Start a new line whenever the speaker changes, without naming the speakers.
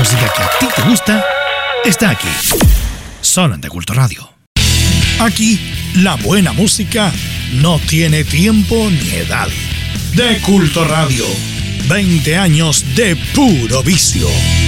música que a ti te gusta está aquí, solo en De Culto Radio. Aquí, la buena música no tiene tiempo ni edad. De Culto Radio, 20 años de puro vicio.